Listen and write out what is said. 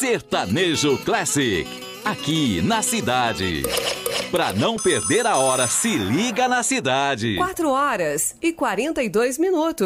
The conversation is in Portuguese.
Sertanejo Classic, aqui na cidade. Pra não perder a hora, se liga na cidade. 4h42.